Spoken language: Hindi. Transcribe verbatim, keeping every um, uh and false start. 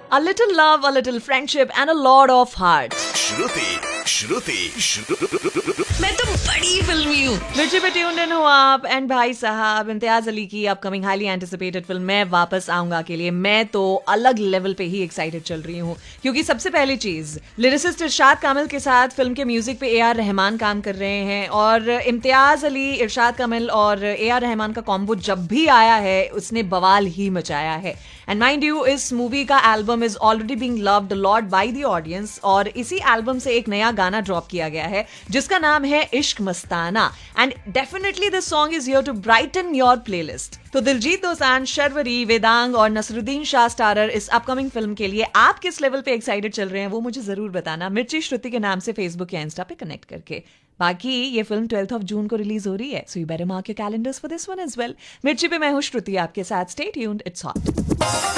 A little love, a little friendship and a lot of heart. श्रुति श्रुति श्रुति मैं तो बड़ी फिल्मी हूँ। मिर्ची पे ट्यून्ड इन हो आप एंड भाई साहब इम्तियाज अली की अपकमिंग हाईली एंटिसिपेटेड फिल्म मैं वापस आऊंगा के लिए मैं तो अलग लेवल पे ही एक्साइटेड चल रही हूँ, क्योंकि सबसे पहली चीज लिरिसिस्ट इरशाद कामिल के साथ फिल्म के म्यूजिक पे ए आर रहमान काम कर रहे हैं और इम्तियाज अली, इरशाद कामिल और ए आर रहमान का कॉम्बो जब भी आया है उसने बवाल ही मचाया है। एंड माइंड यू, इस मूवी का album is already being loved lot by the audience और इसी एल्बम से एक नया गाना ड्रॉप किया गया है जिसका नाम है इश्क मस्ताना and definitely this song is here to Brighton your playlist. तो दिलजीत दोसांझ, शर्वरी, वेदांग और नसरुद्दीन शाह स्टारर इस अपकमिंग फिल्म के लिए आप किस लेवल पे एक्साइटेड चल रहे हैं वो मुझे जरूर बताना मिर्ची श्रुति के नाम से फेसबुक या इंस्टा पे कनेक्ट करके। बाकी ये फिल्म ट्वेल्थ ऑफ जून को रिलीज हो रही है, so you better mark your calendars for this one as well. मिर्ची पे मैं हूं श्रुति आपके साथ, स्टे ट्यून्ड, इट्स हॉट।